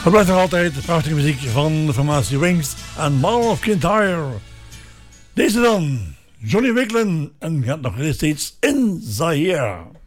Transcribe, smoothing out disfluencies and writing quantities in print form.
Het blijft nog altijd de prachtige muziek van de formatie Wings en Mall of Kintyre. Deze dan, Johnny Wicklen en gaat nog steeds in Zaire.